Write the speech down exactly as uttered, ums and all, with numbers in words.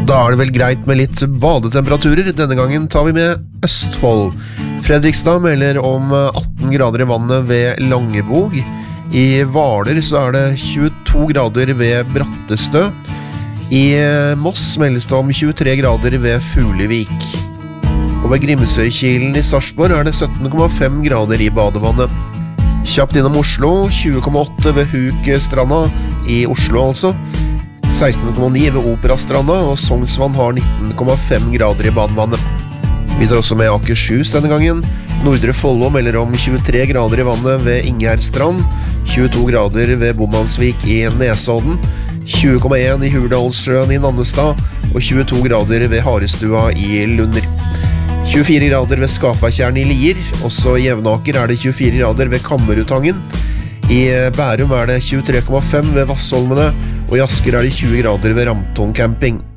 da er det vel greit med litt badetemperaturer. Denne gangen tar vi med Østfold. Fredrikstad melder om atten grader i vannet ved Langebog. I Hvaler så er det tjueto grader ved Brattestø. I Moss meldes det om tjuetre grader ved Fuglevik. Og ved Grimsøykilen i Sarpsborg er det sytten komma fem grader i badevannet. Kjapt innom Oslo, tjue komma åtte ved Hukstranda i Oslo altså. seksten komma ni ved Operastranda, og Sognsvann har nitten komma fem grader i badevannet. Vi tar også med Akershus denne gangen. Nordre Follo melder om tjuetre grader i vannet ved Ingjerdstrand, tjueto grader ved Bomansvik i Nesodden, tjue komma en i Hurdalssjøen i Nannestad, og tjueto grader ved Harestua i Lunder. tjuefire grader ved Skapertjern i Lier, også i Jevnaker er det tjuefire grader ved Kammerutangen. I Bærum er det tjuetre komma fem ved Vassholmene, og i Asker er det tjue grader ved Ramton Camping.